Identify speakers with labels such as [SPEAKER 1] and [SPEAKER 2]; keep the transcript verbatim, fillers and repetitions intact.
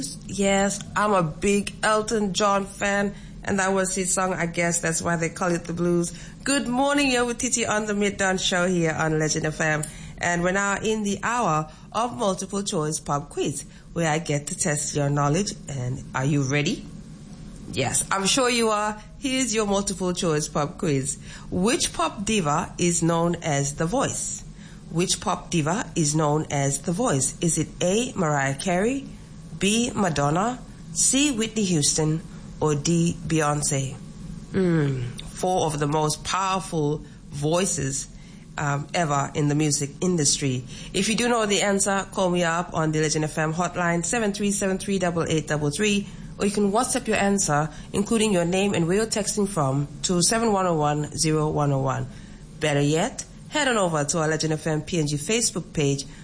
[SPEAKER 1] Yes, I'm a big Elton John fan, and that was his song. I guess that's why they call it the blues. Good morning, you're with Titi on the Middawn Show here on Legend F M, and we're now in the hour of multiple choice pop quiz, where I get to test your knowledge. And are you ready? Yes, I'm sure you are. Here's your multiple choice pop quiz. Which pop diva is known as The Voice? Which pop diva is known as The Voice? Is it A, Mariah Carey, B, Madonna, C, Whitney Houston, or D, Beyonce? Mm, four of the most powerful voices um, ever in the music industry. If you do know the answer, call me up on the Legend F M hotline, seven three seven three, eight eight three three, or you can WhatsApp your answer, including your name and where you're texting from, to seven one zero one zero one zero one. Better yet, head on over to our Legend F M P N G Facebook page,